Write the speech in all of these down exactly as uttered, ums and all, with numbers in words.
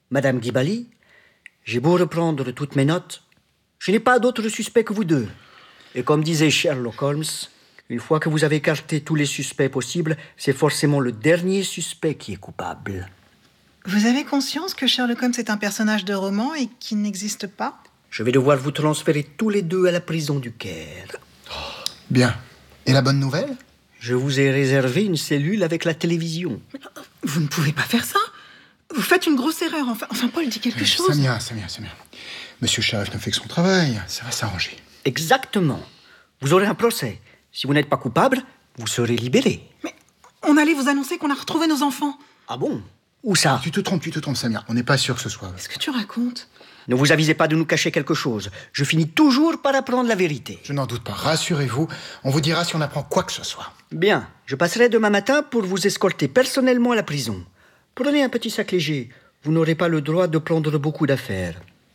Madame Guibali, j'ai beau reprendre toutes mes notes, je n'ai pas d'autre suspect que vous deux. Et comme disait Sherlock Holmes, une fois que vous avez écarté tous les suspects possibles, c'est forcément le dernier suspect qui est coupable. Vous avez conscience que Sherlock Holmes est un personnage de roman et qu'il n'existe pas ? Je vais devoir vous transférer tous les deux à la prison du Caire. Bien. Et la bonne nouvelle ? Je vous ai réservé une cellule avec la télévision. Vous ne pouvez pas faire ça. Vous faites une grosse erreur. Enfin, enfin Paul dit quelque chose. Samia, Samia, Samia. Monsieur Sheriff ne fait que son travail. Ça va s'arranger. Exactement. Vous aurez un procès. Si vous n'êtes pas coupable, vous serez libéré. Mais on allait vous annoncer qu'on a retrouvé nos enfants. Ah bon ? Où ça ? Tu te trompes, tu te trompes, Samia. On n'est pas sûr que ce soit... Qu'est-ce que tu racontes ? Ne vous avisez pas de nous cacher quelque chose. Je finis toujours par apprendre la vérité. Je n'en doute pas. Rassurez-vous, on vous dira si on apprend quoi que ce soit. Bien. Je passerai demain matin pour vous escorter personnellement à la prison. Prenez un petit sac léger. Vous n'aurez pas le droit de prendre beaucoup d'affaires.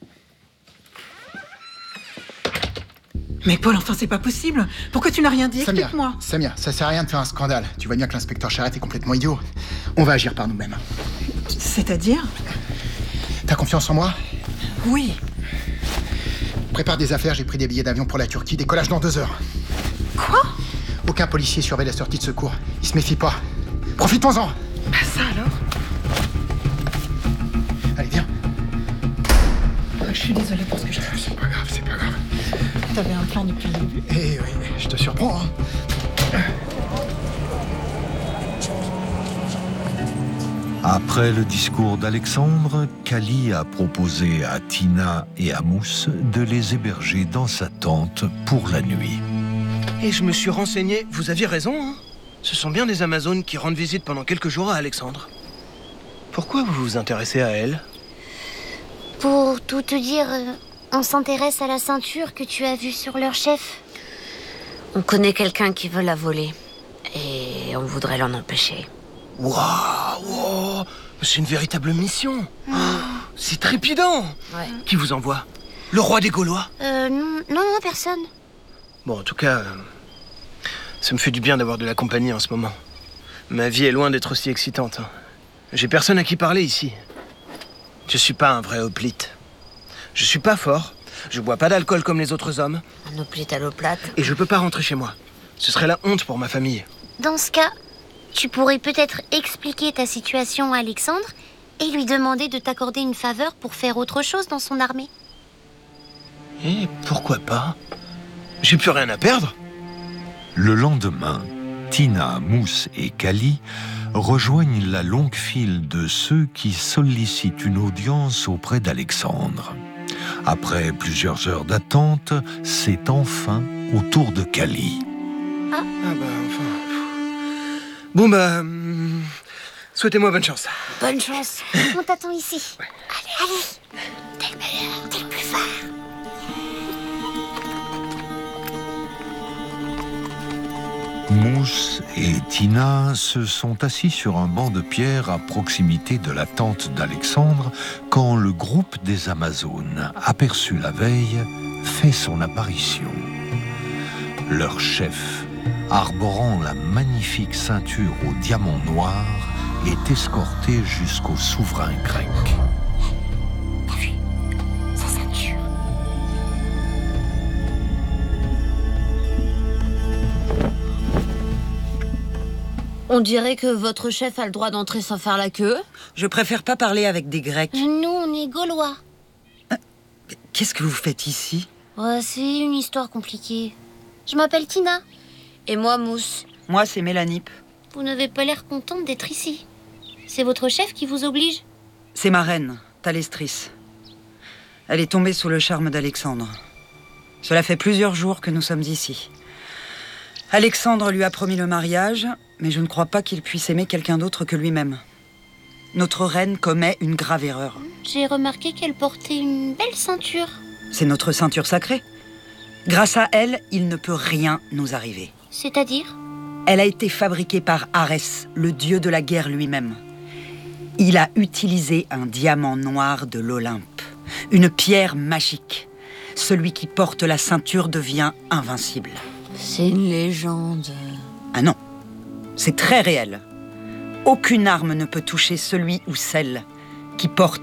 Mais Paul, enfin, c'est pas possible. Pourquoi tu n'as rien dit ? Samia, Explique-moi. Samia, ça sert à rien de faire un scandale. Tu vois bien que l'inspecteur Charrette est complètement idiot. On va agir par nous-mêmes. C'est-à-dire ? T'as confiance en moi ? Oui. Prépare des affaires, j'ai pris des billets d'avion pour la Turquie. Décollage dans deux heures. Quoi ? Aucun policier surveille la sortie de secours. Il se méfie pas. Profitons-en. Bah ça alors ? Allez, viens. Je suis désolée pour ce que je t'ai fait. C'est pas grave, c'est pas grave. T'avais un plan depuis le début. Eh oui, je te surprends, hein. Après le discours d'Alexandre, Kali a proposé à Tina et à Mousse de les héberger dans sa tente pour la nuit. Et je me suis renseigné, vous aviez raison, hein ? Ce sont bien des Amazones qui rendent visite pendant quelques jours à Alexandre. Pourquoi vous vous intéressez à elle ? Pour tout te dire, euh, on s'intéresse à la ceinture que tu as vue sur leur chef. On connaît quelqu'un qui veut la voler. Et on voudrait l'en empêcher. Waouh, wow, c'est une véritable mission. Oh, c'est trépidant. Ouais. Qui vous envoie ? Le roi des Gaulois ? Euh, non, non, non, personne. Bon, en tout cas, euh, ça me fait du bien d'avoir de la compagnie en ce moment. Ma vie est loin d'être aussi excitante. Hein. J'ai personne à qui parler ici. Je suis pas un vrai hoplite. Je suis pas fort. Je bois pas d'alcool comme les autres hommes. Un hoplite à l'eau plate. Et je peux pas rentrer chez moi. Ce serait la honte pour ma famille. Dans ce cas, tu pourrais peut-être expliquer ta situation à Alexandre et lui demander de t'accorder une faveur pour faire autre chose dans son armée. Et pourquoi pas ? J'ai plus rien à perdre. Le lendemain, Tina, Mousse et Kali rejoignent la longue file de ceux qui sollicitent une audience auprès d'Alexandre. Après plusieurs heures d'attente, c'est enfin au tour de Kali. Ah bah enfin... Bon bah... hum, souhaitez-moi bonne chance. Bonne chance. On t'attend ici. Ouais. Allez, allez. T'es le meilleur, t'es le plus fort. Mousse et Tina se sont assis sur un banc de pierre à proximité de la tente d'Alexandre quand le groupe des Amazones, aperçu la veille, fait son apparition. Leur chef, arborant la magnifique ceinture au diamant noir, est escorté jusqu'au souverain grec. T'as vu ? Sa ceinture. On dirait que votre chef a le droit d'entrer sans faire la queue. Je préfère pas parler avec des Grecs. Nous, on est Gaulois. Qu'est-ce que vous faites ici ? Ouais, c'est une histoire compliquée. Je m'appelle Tina. Et moi, Mousse. Moi, c'est Mélanipe. Vous n'avez pas l'air contente d'être ici. C'est votre chef qui vous oblige ? C'est ma reine, Thalestris. Elle est tombée sous le charme d'Alexandre. Cela fait plusieurs jours que nous sommes ici. Alexandre lui a promis le mariage, mais je ne crois pas qu'il puisse aimer quelqu'un d'autre que lui-même. Notre reine commet une grave erreur. J'ai remarqué qu'elle portait une belle ceinture. C'est notre ceinture sacrée. Grâce à elle, il ne peut rien nous arriver. C'est-à-dire ? Elle a été fabriquée par Arès, le dieu de la guerre lui-même. Il a utilisé un diamant noir de l'Olympe, une pierre magique. Celui qui porte la ceinture devient invincible. C'est une légende. Ah non, c'est très réel. Aucune arme ne peut toucher celui ou celle qui porte